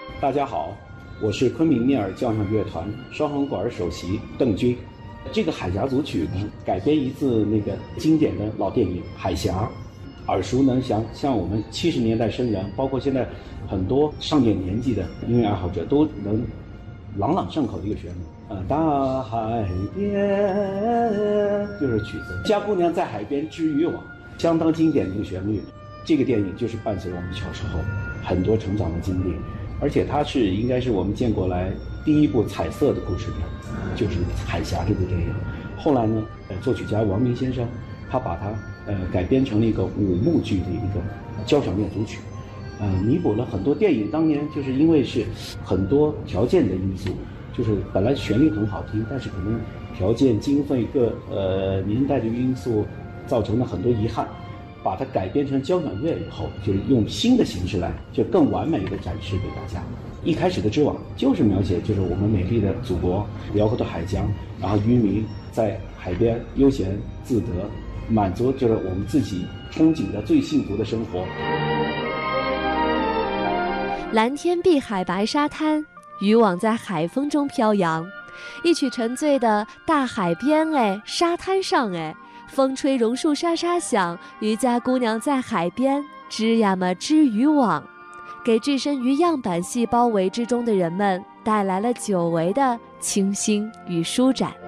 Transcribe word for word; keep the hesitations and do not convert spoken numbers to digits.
大家好，我是昆明聂耳交响乐团双簧管首席邓军。这个海峡组曲呢，改编一自那个经典的老电影《海峡》，耳熟能详，像我们七十年代生人，包括现在很多上点年纪的音乐爱好者都能朗朗上口的一个旋律。呃，大海边就是曲子，家姑娘在海边织渔网，相当经典的一个旋律。这个电影就是伴随了我们小时候很多成长的经历，而且它是应该是我们建国来第一部彩色的故事片，就是《海峡》这部电影。后来呢，呃，作曲家王明先生他把它呃改编成了一个五幕剧的一个交响乐组曲，呃，弥补了很多电影当年就是因为是很多条件的因素，就是本来旋律很好听，但是可能条件、经费各呃年代的因素造成了很多遗憾。把它改编成交响乐以后，就是用新的形式来，就更完美的展示给大家。一开始的织网就是描写就是我们美丽的祖国辽阔的海疆，然后渔民在海边悠闲自得，满足就是我们自己憧憬的最幸福的生活。 蓝天碧海白沙滩，渔网在海风中飘扬，一曲沉醉的大海边哎，沙滩上哎。风吹榕树沙沙响，渔家姑娘在海边织呀么织渔网，给置身于样板戏包围之中的人们带来了久违的清新与舒展。